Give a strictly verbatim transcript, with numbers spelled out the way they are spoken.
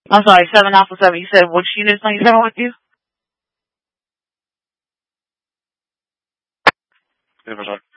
I'm sorry, seven Alpha seven. You said which unit is ninety-seven with you? Yeah,